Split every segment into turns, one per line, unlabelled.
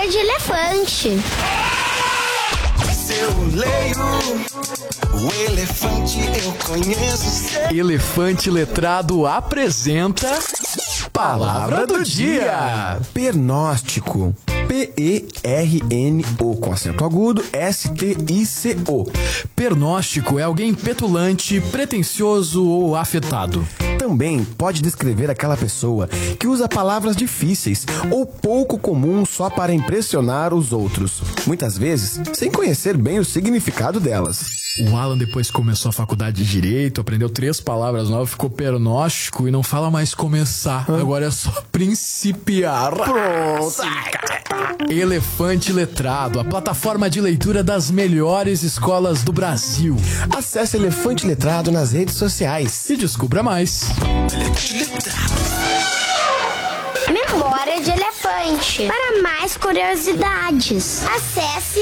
de elefante.
Se eu leio o elefante, eu conheço.
Elefante Letrado apresenta Palavra do Dia.
Pernóstico. P-E-R-N-O, com acento agudo, S-T-I-C-O.
Pernóstico é alguém petulante, pretensioso ou afetado.
Também pode descrever aquela pessoa que usa palavras difíceis ou pouco comuns só para impressionar os outros, muitas vezes sem conhecer bem o significado delas.
O Alan depois começou a faculdade de Direito, aprendeu 3 palavras novas, ficou pernóstico e não fala mais começar. Agora é só principiar.
Pronto.
Elefante Letrado, a plataforma de leitura das melhores escolas do Brasil.
Acesse Elefante Letrado nas redes sociais
E descubra mais.
Memória de elefante. Para mais curiosidades, acesse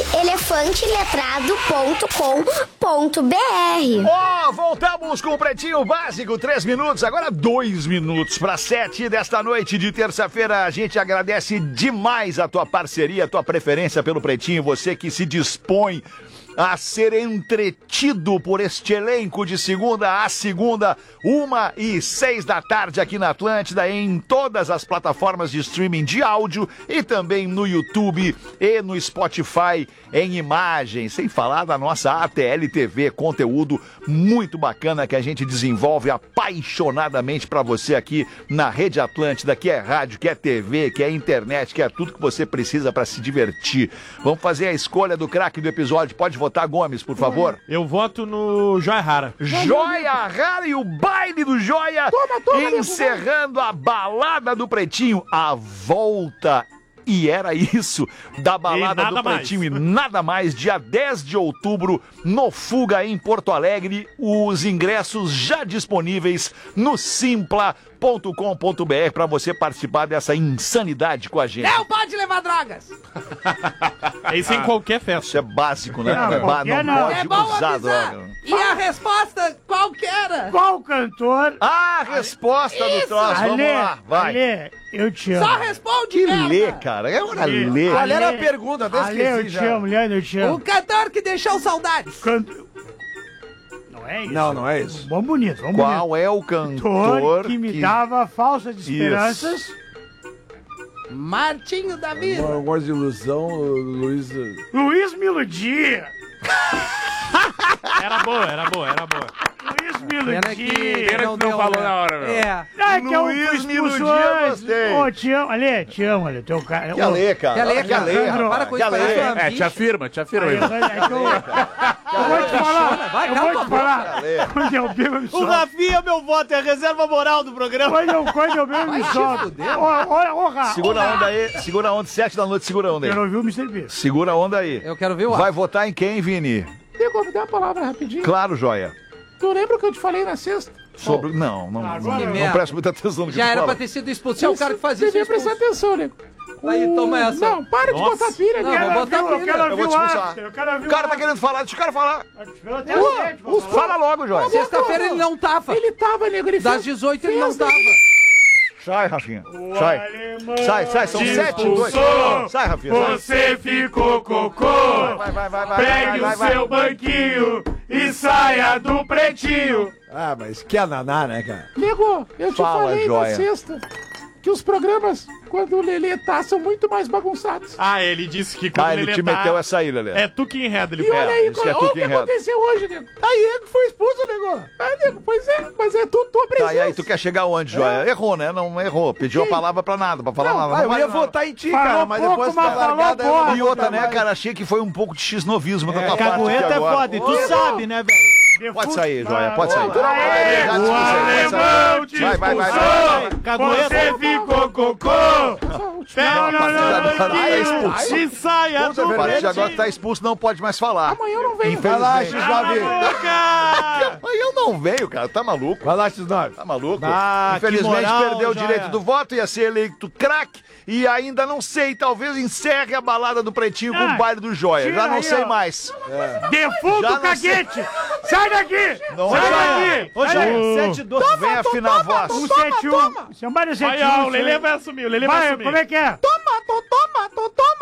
elefanteletrado.com.br.
Voltamos com o Pretinho Básico, 3 minutos, agora 2 minutos para 7 desta noite de terça-feira. A gente agradece demais a tua parceria, a tua preferência pelo Pretinho, você que se dispõe a ser entretido por este elenco de segunda a segunda, 1h06 da tarde aqui na Atlântida, em todas as plataformas de streaming de áudio e também no YouTube e no Spotify em imagem, sem falar da nossa ATL TV, conteúdo muito bacana que a gente desenvolve apaixonadamente para você aqui na Rede Atlântida, que é rádio, que é TV, que é internet, que é tudo que você precisa para se divertir. Vamos fazer a escolha do craque do episódio. Pode votar, Gomes, por favor.
Eu voto no Joia Rara.
Joia Rara e o baile do Joia, encerrando a balada do Pretinho, a volta. E era isso, da balada do Pretinho e nada mais, dia 10 de outubro, no Fuga, em Porto Alegre. Os ingressos já disponíveis no simpla.com.br para você participar dessa insanidade com a gente.
Não pode levar drogas!
É isso em qualquer festa.
Isso é básico, né?
Não
Não
é
pode
bom
usar
avisar.
droga.
E a resposta, qual que era?
Qual cantor?
A resposta do troço, vamos lá, vai.
Ale, eu te amo.
Só responde,
Que
merda.
lê, cara, é uma lê.
Ale,
era a pergunta, até
Ale, eu te amo, Leandro, eu te amo.
O cantor que deixou saudades.
Não é isso?
Não é isso.
Vamos bonito, vamos bonito.
Qual é o cantor
Que me dava falsas esperanças.
Martinho da Vida.
Eu gosto de ilusão, Luiz.
Luiz me iludia.
Era boa.
Luiz me iludia.
Pena que não falou na hora, meu.
É.
É que eu
Luiz
fui
me
expulso
iludia,
antes.
gostei.
Ô, te amo, Ale, te amo, Ale. Teu cara.
Que lê, cara.
Que lê, cara.
Não,
Para com isso,
Que lê.
parece uma
É,
bicha.
te afirma.
Eu vou te falar.
Vai,
Eu
cala
vou
a
te falar. Quando eu bebo, eu me solto.
Rafinha, meu voto, é a reserva moral do programa.
Quando eu bebo, eu me solto. Ô, Rafa.
Segura a onda aí, segura a onda, 7 da noite, segura a onda aí.
Eu não vi o Mr. P.
Segura a onda aí.
Eu quero ver o
Vai votar em quem, Vini?
Tem como dar uma palavra rapidinho?
Claro, Joia.
Tu lembra o que eu te falei na sexta?
Sobre... Não presta muita atenção no que
Já
tu
era
fala.
pra ter sido expulso. Você é o cara que faz isso.
Devia prestar atenção, nego.
Aí, toma essa.
Não, para de botar pilha,
Não,
nego.
vou botar
Eu
pilha.
quero
Eu vou
ouvir
te
o
expulsar.
after. Eu quero ouvir
O cara tá querendo falar, deixa o cara falar.
Até o 7, vou falar.
Fala logo, Joia.
Sexta-feira ele não tava.
Ele tava, nego. Ele
Das
fez...
18 ele não tava.
Sai, Rafinha. Sai, são 7, 2. Sai, Rafinha. Sai.
Você ficou cocô. Pegue o seu banquinho e saia do Pretinho.
Ah, mas que ananá, né, cara?
Nego, eu te
Fala,
falei
joia.
na sexta que os programas, quando o Lelê tá, são muito mais bagunçados.
Ah, ele disse que quando
Ele te meteu essa aí, Lelê.
É tu que enreda, ele
E olha aí,
isso que é tu
olha o
que
que
enreda.
aconteceu hoje, nego. Aí ele foi expulso, nego. Nego, pois é, mas é tua presença.
Tá, e aí tu quer chegar onde, Joia? Errou, né? Não errou. Pediu a palavra pra nada, pra falar nada. Não vale nada.
votar em ti,
Falou pouco, mas falou pouco.
E outra, né, cara? Achei que foi um pouco de x-novismo da tua parte aqui
Cagueta é
agora.
foda, e tu sabe, né, velho?
Pode sair, Joia, pode sair.
Aê,
Já
o
despulsei, pode
alemão te
sair. Vai.
expulsou. Você ficou cocô.
Não, a partir de agora tá expulso.
E saia
A
do
partir de agora
Pretinho.
tá expulso, não pode mais falar.
Amanhã eu não venho.
Infelizmente.
Boca!
Mas eu não veio, cara. Tá maluco?
Vai lá, X9.
Tá maluco?
Ah, que
Infelizmente
moral,
perdeu o
Joia.
direito do voto, ia ser eleito craque. E ainda não sei, talvez encerre a balada do Pretinho com o baile do Joia. Já não
aí,
sei
ó.
mais.
Defunto
Já não
caguete! Sai daqui!
Não
Sai
vai.
daqui!
Ô, Joia, 7-2. Vem afinar a voz.
171. Chamada 171.
Vai, o Lelê vai assumir, o Lelê vai
Vai,
assumir.
como é que é?
Toma, toma.